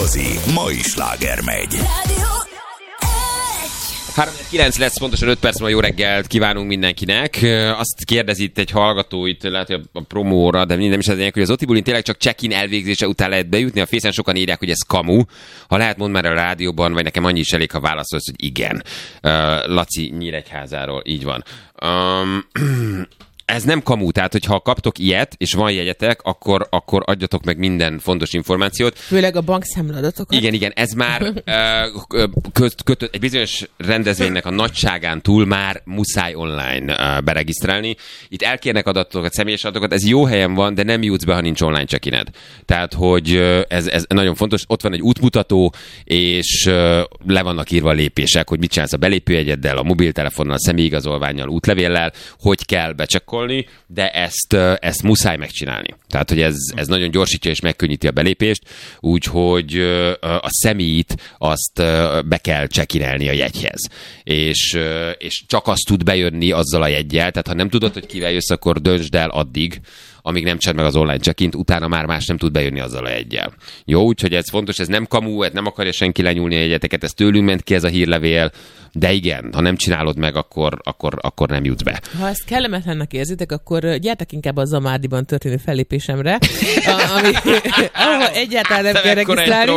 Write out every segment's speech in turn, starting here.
Kertmozi, mai sláger megy. 3-9 lesz, pontosan 5 perc, jó reggelt kívánunk mindenkinek. Azt kérdezi itt egy hallgató, itt lehet, hogy a promóra, de minden is az hogy az Otibulin tényleg csak check-in elvégzése után lehet bejutni. A Facen sokan írják, hogy ez kamu. Ha lehet, mondd már a rádióban, vagy nekem annyi is elég, ha válaszolsz, hogy igen. Laci Nyíregyházáról, így van. Ez nem kamu, tehát hogyha kaptok ilyet, és van jegyetek, akkor adjatok meg minden fontos információt. Főleg a bankszámladatokat. Igen, ez már egy bizonyos rendezvénynek a nagyságán túl már muszáj online beregisztrálni. Itt elkérnek adatokat, személyes adatokat, ez jó helyen van, de nem jutsz be, ha nincs online check-ined. Tehát, hogy ez nagyon fontos, ott van egy útmutató, és le vannak írva a lépések, hogy mit csinálsz a belépőjegyeddel, a mobiltelefonnal, személyigazolvánnyal, útlevéllel, hogy kell becsekkolni, de ezt muszáj megcsinálni. Tehát, hogy ez nagyon gyorsítja és megkönnyíti a belépést, úgyhogy a személyt azt be kell csekkinelni a jegyhez. És csak azt tud bejönni azzal a jeggyel, tehát ha nem tudod, hogy kivel jössz, akkor döntsd el addig, amíg nem csinálod meg az online check-int, utána már más nem tud bejönni azzal a jeggyel. Jó, úgyhogy ez fontos, ez nem kamu, ez nem akarja senki lenyúlni a jegyeteket, ez tőlünk ment ki ez a hírlevél, de igen, ha nem csinálod meg, akkor nem jutsz be. Ha ezt kellemetlennek érzitek, akkor gyertek inkább a Zamádiban történő fellépésemre, ahol egyáltalán nem kell regisztrálni.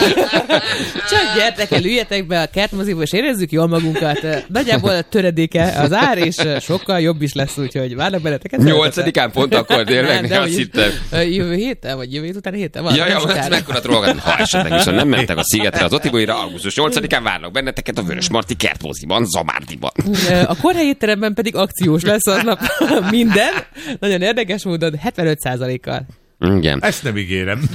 Csak gyertek el, üljetek be a Kertmoziba, és érezzük jól magunkat. Nagyjából a töredéke az ár, és sokkal jobb is lesz, úgyhogy várnak benneteket. 8-án pont akkor tényleg, azt hittem. Jövő héten, vagy jövő utáni héten van. Ez mekkora trollgat, ha esetleg viszont nem mentek a szigetre az Otibuira, augusztus 8-án várnak benneteket a Vörösmarty Kertmoziban, Zamárdiban. A kórhelyi étteremben pedig akciós lesz aznap minden. Nagyon érdekes módon 75%-kal. Igen. Ezt nem ígérem.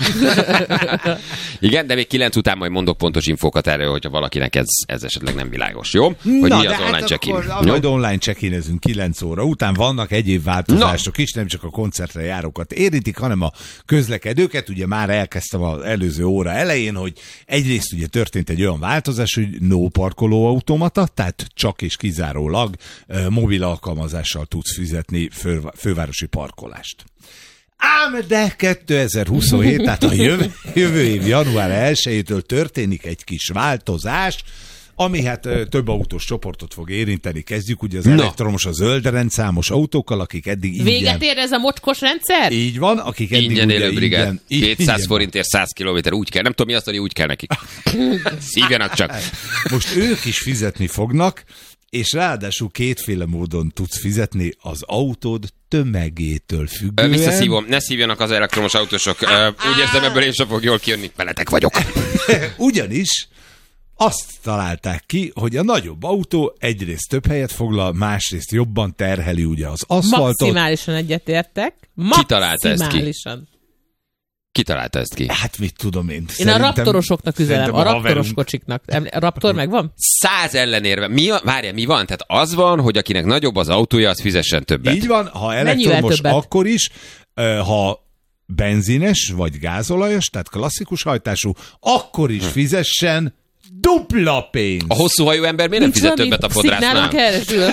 Igen, de még 9 után majd mondok pontos infókat erről, hogyha valakinek ez esetleg nem világos, jó? Hogy na, mi az online check-in. Majd online check-inezünk 9 óra után. Vannak egyéb változások is, nem csak a koncertre járókat érintik, hanem a közlekedőket. Ugye már elkezdtem az előző óra elején, hogy egyrészt ugye történt egy olyan változás, hogy no parkolóautomata, tehát csak és kizárólag mobil alkalmazással tudsz fizetni fővárosi parkolást. Ám de 2027, tehát a jövő év január 1-től történik egy kis változás, ami hát több autós csoportot fog érinteni. Kezdjük ugye az elektromos, a zöld rendszámos autókkal, akik eddig ingyen... Véget ér ez a mocskos rendszer? Így van, akik eddig ingyen ugye élőbrigád. 200 forintért 100 kilométer, úgy kell. Nem tudom, mi azt, hogy úgy kell nekik. Szívjanak csak. Most ők is fizetni fognak, és ráadásul kétféle módon tudsz fizetni az autód tömegétől függően. Visszaszívom, ne szívjanak az elektromos autósok. Úgy érzem, ebből én sem fog jól kijönni. Veletek vagyok. Ugyanis azt találták ki, hogy a nagyobb autó egyrészt több helyet foglal, másrészt jobban terheli ugye az aszfaltot. Maximálisan egyetértek. Ki találta ezt ki? Ki találta ezt ki? Hát mit tudom én. Én a raptorosoknak üzenem, a raptoros kocsiknak. A raptor megvan? 100 ellenérve. Mi van? Tehát az van, hogy akinek nagyobb az autója, az fizessen többet. Így van, ha elektromos, akkor is, ha benzines vagy gázolajos, tehát klasszikus hajtású, akkor is fizessen dupla pénz. A hosszú hajú ember miért nem fizet többet a fodrásznál? Szignálon keresztül.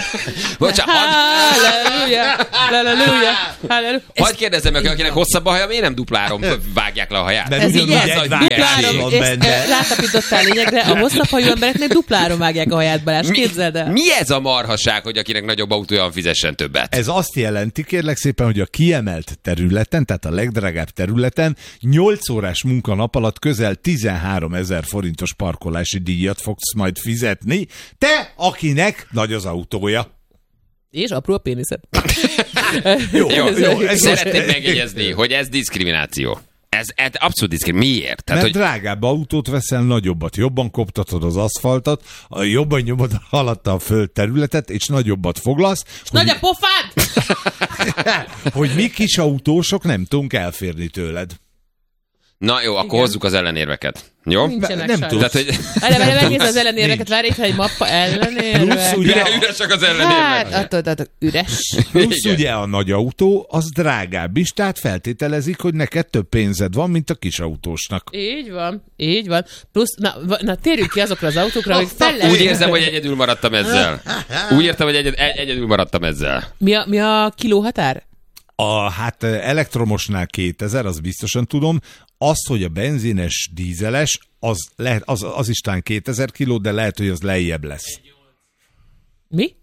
Halleluja. Hadd kérdezzem meg, akinek hosszabb a haja, miért nem dupláron vágják le a haját? Ez így rátapítottál lényegre, a hosszabb hajú embereknek dupláron vágják a haját, Balázs, képzeld el. Mi ez a marhaság, hogy akinek nagyobb autója fizessen többet? Ez azt jelenti, kérlek szépen, hogy a kiemelt területen, tehát a legdrágább területen 8 órás munkanap alatt közel 13 000 forintos parkolási díjat fogsz majd fizetni, te, akinek nagy az autója. És apró a péniszed. Jó. Szeretném megjegyezni, hogy ez diszkrimináció. Ez abszolút diszkrimináció. Miért? Tehát, mert drágább autót veszel, nagyobbat, jobban koptatod az aszfaltot, jobban nyomod alatta a földterületet, és nagyobbat foglalsz. Nagy a pofád! Hogy mi kis autósok nem tudunk elférni tőled. Na jó, akkor hozzuk az ellenérveket. Jó? Nem tudsz. Megnézd az ellenérveket, várj itt, hogy mappa ellenérve. Üresek az ellenérvek. Hát, üres. Plusz ugye a nagy autó, az drágább is, tehát feltételezik, hogy neked több pénzed van, mint a kis autósnak. Így van. Plusz, na térjünk ki azokra az autókra, hogy Úgy érzem, hogy egyedül maradtam ezzel. Mi a kilóhatár? Hát elektromosnál 2000, az biztosan tudom. Azt, hogy a benzines, dízeles, az is talán 2000 kiló, de lehet, hogy az lejjebb lesz. Mi?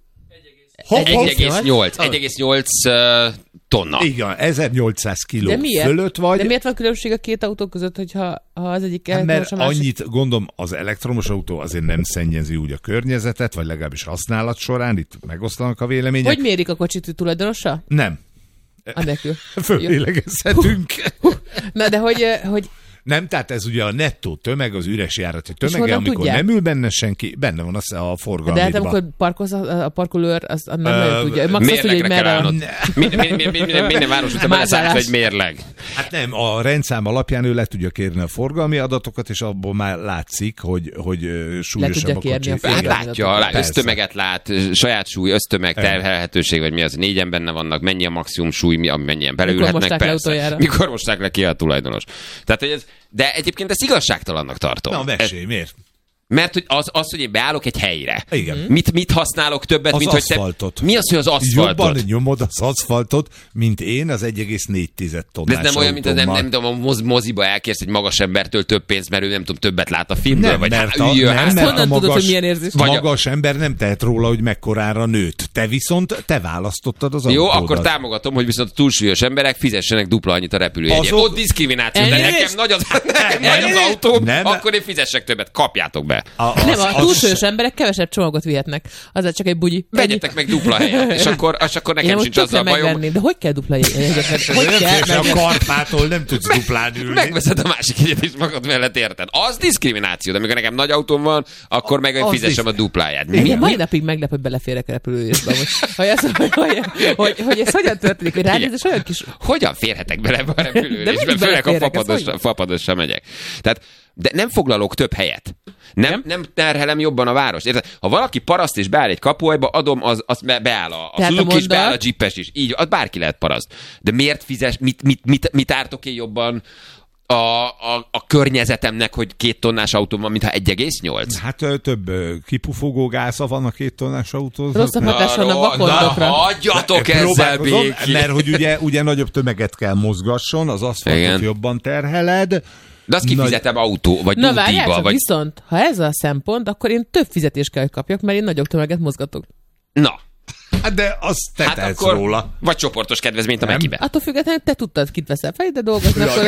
1,8 tonna. Igen, 1800 kiló fölött vagy. De miért van különbség a két autó között, hogyha az egyik elektromos, mert annyit, gondolom, az elektromos autó azért nem szennyezi úgy a környezetet, vagy legalábbis használat során, itt megoszlanak a vélemények. Hogy mérik a kocsit tulajdonosa? Nem. Anélkül. Fölélegezhetünk. Na, de hogy Nem, tehát ez ugye a nettó tömeg, az üres járati tömege, amikor tudják? Nem ül benne senki, benne van a forgalmidban. De hát amikor parkolsz, a parkolőr, az nem nagyon tudja. Max azt, hogy merre... Minden város után beleszállsz egy mérleg. Hát nem, a rendszám alapján ő le tudja kérni a forgalmi adatokat, és abból már látszik, hogy súlyosabb a kocsi. Hát látja, össztömeget lát, saját súly, össztömeg, terhelhetőség, vagy mi az, 4-en benne vannak, mennyi a maximum súly, mennyien beleülhetnek, persze. Mikor mosták le ki a tulajdonos. Tehát, hogy ez, de egyébként ezt igazságtalannak tartom. Na, mesélj, miért? Mert hogy az, hogy én beállok egy helyre. Igen. Mit használok többet, az mint aszfaltot. Hogy te... Mi az, hogy az aszfaltot? Jobban nyomod az aszfaltot, mint én az 1,4 tonnás. De ez nem olyan, mint az nem tudom, a moziba elkérsz egy magas embertől több pénzt, mert ő nem tudom, többet lát a filmből, nem, vagy mert honnan tudod, hogy milyen érzés? Magas ember nem tehet róla, hogy mekkorára nőtt. Te viszont, te választottad az autódat. Jó, akkor támogatom, hogy viszont a túlsúlyos emberek fizessenek dupla annyit a repülőjegyért. Ott diszkrimináció, de nekem nagy az autó, akkor én fizessek többet, kapjátok be. A túlsúlyos emberek kevesebb csomagot vihetnek. Az csak egy bugyi. Vegyetek meg dupla helyet, és akkor nekem sincs azzal bajom. De hogy kell dupla jegyet? A karpától nem tudsz duplán ülni. Megveszed a másik egyet is magad mellett, érted? Az diszkrimináció, de amikor nekem nagy autóm van, akkor meg fizessem a dupláját. Mai napig meglep, hogy beleférek a repülőjegybe. Hogy ez hogyan történik, hogy rád ez olyan kis... Hogyan férhetek bele a repülőjegybe? Főleg a fapadosra megyek. Tehát de nem foglalok több helyet. Nem terhelem jobban a város. Érted? Ha valaki paraszt és beáll egy kapuajba, adom, az beáll a Suzuki is, beáll a Jeepes is. Így, az bárki lehet paraszt. De miért fizes, mit ártok én jobban a környezetemnek, hogy 2 tonnás autóm van, mintha 1,8? Hát több kipufogó gáza van a 2 tonnás autóznak. Rosszabb hatás van a vakondokra. Hagyjatok ezzel békén. Mert hogy ugye nagyobb tömeget kell mozgasson, az aszfaltot jobban terheled. De azt kifizetem autó, vagy na várjál, vagy... viszont, ha ez a szempont, akkor én több fizetést kell, hogy kapjak, mert én nagyobb tömeget mozgatok. Na. De azt te tehetsz róla. Vagy csoportos kedvezményt a Mekibe. Attól függetlenül te tudtad, kit veszel fel, de dolgozni, akkor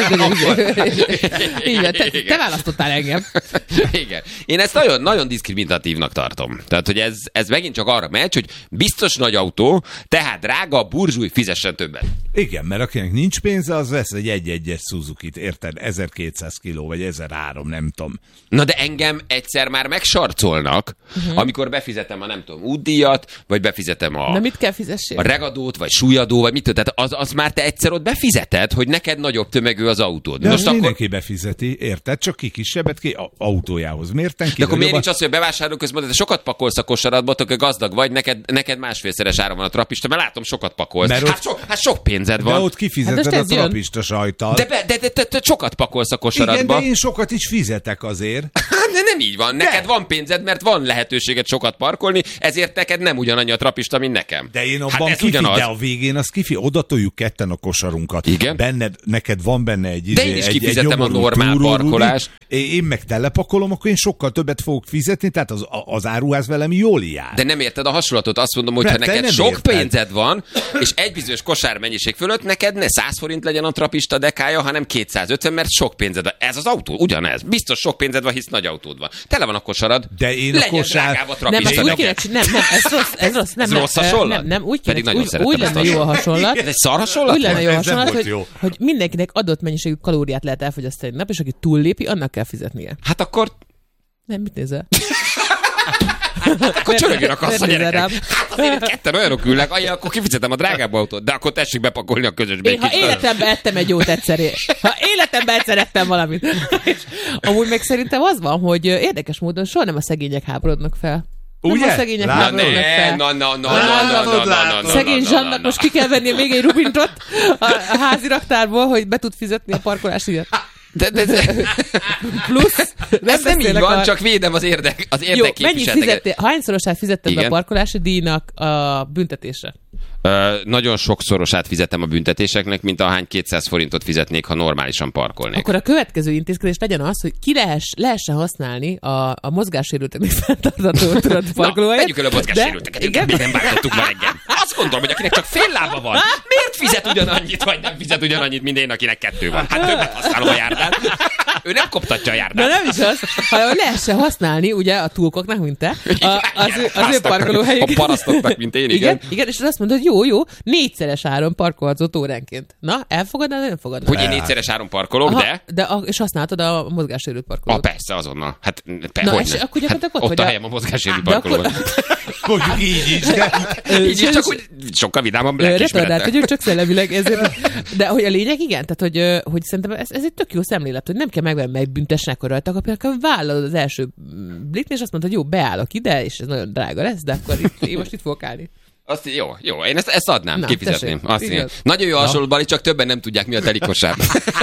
így van, te választottál engem. Igen. Én ezt nagyon, nagyon diszkriminatívnak tartom. Tehát, hogy ez megint csak arra megy, hogy biztos nagy autó, tehát drága, a burzsúj fizessen többet. Igen, mert akinek nincs pénze, az vesz egy 1.1-es Suzukit, érted? 1200 kiló, vagy 1300, nem tudom. Na de engem egyszer már megsarcolnak, amikor befizetem a nem tudom, útdíjat, vagy befizetem de mit kell fizessél? A regadót, vagy súlyadó, vagy mit tudod, tehát az már te egyszer ott befizeted, hogy neked nagyobb tömegű az autód. De most mindenki befizeti, érted? Csak ki kisebbet ki autójához. Mérten ki? De akkor miért nincs az, hogy a bevásárló közben te sokat pakolsz a kosaradba, hogy gazdag vagy, neked másfélszeres ára van a trapista, mert látom, sokat pakolsz. Hát sok pénzed van. De ott kifizeted a trapista sajttal. De te sokat pakolsz a kosaradba. Igen, de én sokat is fizetek azért. De nem így van. Neked van pénzed, mert van lehetőséged sokat parkolni, ezért neked nem ugyanannyi a trapista, mint nekem. De én abban de a végén az oda toljuk ketten a kosarunkat. Igen? Neked van benne egy de én is kifizetem a normál parkolást. Én meg telepakolom, akkor én sokkal többet fogok fizetni, tehát az áruház velem jól jár. De nem érted a hasonlatot, azt mondom, hogy ha neked sok pénzed van, és egy bizonyos kosármennyiség fölött neked ne 100 forint legyen a trapista dekája, hanem 250, mert sok pénzed van. Ez az autó, ugyanez. Biztos sok pénzed van, hisz nagy autód van. Tele van a kosarad. De én a kosár... Nem, ez rossz. Ez rossz hasonlat? Nem, úgy lenne jó a hasonlat. Ez egy szar hasonlat? Úgy lenne jó a hasonlat, hogy mindenkinek adott mennyiségű kalóriát lehet elfogyasztani nap, és aki túllépi, annak kell fizetnie. Hát akkor... Nem, mit nézel? Akkor csörögjön a kassa, gyerekek. Azért ketten olyanok ülnek, akkor kifizetem a drágább autót, de akkor tessék bepakolni a közösbe. Ha életemben ettem egy jót ha életemben egyszer ettem valamit. Amúgy meg szerintem az van, hogy érdekes módon soha nem a szegények háborodnak fel. Ugye? Nem a szegények háborodnak fel. Szegény Zsannak most ki kell venni még egy rubintot a házi raktárból, hogy be tud fizetni a parkolás díjat. Plusz. Ez nem így van, csak védem az érdekképviseletet. Hányszorosát fizetted be a parkolási díjnak a büntetésre? Nagyon sokszorosát fizetem a büntetéseknek, mint ahány 200 forintot fizetnék, ha normálisan parkolnék. Akkor a következő intézkedés legyen az, hogy lehessen használni a mozgássérülteknek fenntartható parkolóhelyet. Vegyük el a mozgássérülteket, még nem váltottuk ma reggel. Azt gondolom, hogy akinek csak fél lába van, miért fizet ugyanannyit, vagy nem fizet ugyanannyit, mint én, akinek 2 van? Hát többet használom a járdát. Ő nem koptatja a járdát. De nem is az, hanem lehessen használni, ugye, a tulkoknak, mint te, az ő parkolóhelyüket. A parasztoknak, mint én, igen. Igen, és azt mondod, hogy jó, 4-szeres áron parkolhatsz óránként. Na, elfogadnád, nem fogadnád? Hogy én 4-szeres áron parkolok, és használtad a mozgássérült parkolót. Persze, azonnal. Hát, akkor gyakorlatilag ott a helyem a mozgássérült parkolóban. Mondjuk így is, de... Így is, csak hogy sokkal vidámabb lelkiismerettel. Vagyok, csak szellemileg ezért. De hogy a lényeg, igen, tehát hogy szerintem ez egy tök jó szemlélet, hogy nem kell megvenni, meg büntesnek rajta, akkor például vállalod az első blikni, és azt mondod, hogy jó, beállok ide, és ez nagyon drága lesz, de akkor én most itt fogok állni. Azt, jó, én ezt adnám, kifizetném. Nagyon jó hasonló, Bali, csak többen nem tudják, mi a telikosár.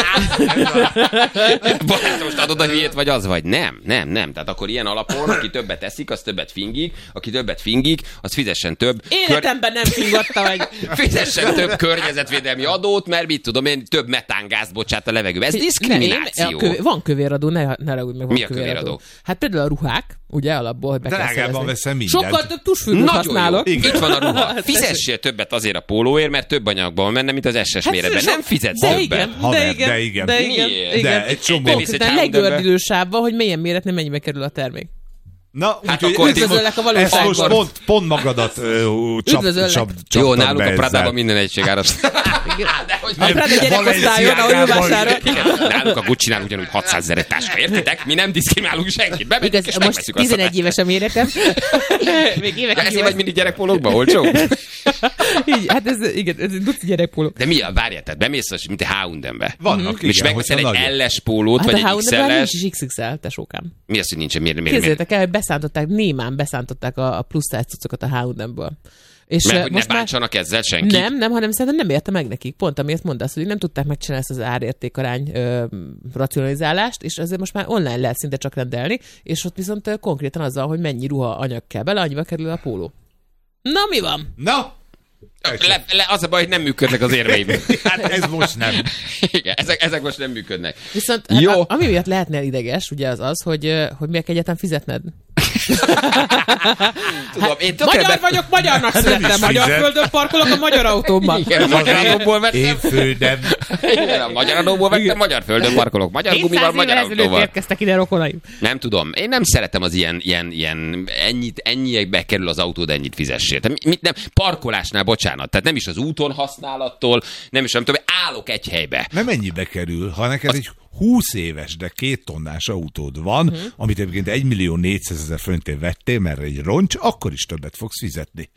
Balázs, most adod a hülyét, vagy az vagy? Nem. Tehát akkor ilyen alapon, aki többet eszik, az többet fingik, aki többet fingik, az fizessen több. Életemben nem fingotta meg. Fizessen több környezetvédelmi adót, mert mit tudom én, több metángázt bocsát a levegőbe. Ez diszkrimináció. Van kövéradó, ne ragudj meg. Mi a kövéradó? Hát például a ruhák, ugye, alapból, hogy be kell drágában veszem mindent. Sokkal több tusfüggőt használok. Itt van a ruha. Fizessél többet azért a pólóért, mert több anyagban van benne, mint az SS méretben. Nem fizetsz többet. De igen. De egy csomó. De legördülő sávban, hogy milyen méretnél mennyibe kerül a termék. Na, hát akkor üdvözöllek a valóságban. Most pont magadat csaptad. Jó, nálunk a Pradában minden egységáras. A Prada gyerekosztályon, ahogy ő vásárol. Nálunk a Gucci-nál ugyanúgy 600 000 táska, értitek? Mi nem diszkriminálunk senkit. Bemegyünk és megveszünk azt. Most 11 éves a méretem. Még évek. Ezért vagy mindig gyerekpólókban, olcsó? Így, hát ez egy duci gyerekpólók. De mi a, várjál, tehát bemész, mint a H&M-be. Vannak, és megveszel egy LS pólót, vagy egy XL-es. Hát a H&M-ben nincs is XXL, tesókám. Mi az, hogy nincsen? Miért? Képzeljétek el, hogy némán beszántották a plusz size cuccokat a H&M-ből. És mert hogy most ne bántsanak ezzel senki? Nem, hanem szerintem nem érte meg nekik. Pont amiért mondasz, hogy nem tudták megcsinálni ezt az árértékarány racionalizálást, és ezért most már online lehet szinte csak rendelni, és ott viszont konkrétan azzal, hogy mennyi ruha anyag kell bele, annyiba kerül a póló. Na, mi van? Na! Az a baj, hogy nem működnek az érveim. Hát ez most nem. Igen, ezek most nem működnek. Viszont hát, ami miatt lehetnél ideges, ugye az, hogy miért egyáltalán fizetned. Tudom, én magyar vagyok, magyarnak születtem. Magyar földön parkolok a magyar autómban. Igen, a magyar adóból vettem. Én földem. Igen, a magyar adóból vettem, magyar földön parkolok. Magyar gumival, magyar autóval. Érkeztek ide rokonaim. Nem tudom, én nem szeretem az ilyen ennyiekbe kerül az autód, ennyit fizessél. Nem, parkolásnál, bocsánat, tehát nem is az úton használattól, nem is, nem tudom, állok egy helybe. Nem ennyibe kerül, ha neked egy 20 éves, de 2 tonnás autód van, amit egyébként 1.400.000 forintért vettél, mert egy roncs, akkor is többet fogsz fizetni.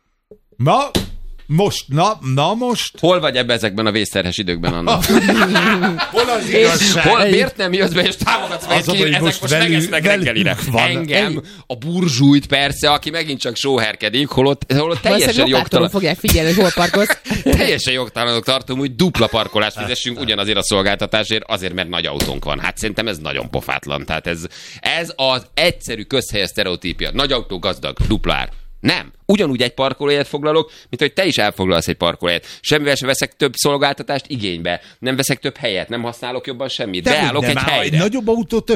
Most. Hol vagy ezekben a vészterhes időkben, Anna? Hol az igazság? Miért nem jössz be és támogatsz meg ki, ezek most megesznek reggelire? Engem, a burzsújt persze, aki megint csak sóherkedik, holott teljesen jogtalan. Fogják figyelni, hogy hol parkolsz. Teljesen jogtalanok tartom, hogy dupla parkolást fizessünk ugyanazért a szolgáltatásért, azért, mert nagy autónk van. Hát szerintem ez nagyon pofátlan. Tehát ez az egyszerű közhelyes sztereotípia. Nagy autó, gazdag, dupla ár. Nem. Ugyanúgy egy parkolóhelyet foglalok, mint hogy te is elfoglalsz egy parkolóhelyet. Semmivel sem veszek több szolgáltatást igénybe. Nem veszek több helyet, nem használok jobban semmit. Beállok egy helyre. Egy nagyobb autó